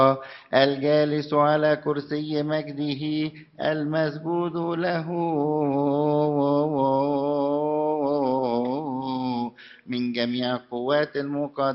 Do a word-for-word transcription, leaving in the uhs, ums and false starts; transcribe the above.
الجالس على كرسي مجده المسجود له من جميع قوات المقدسة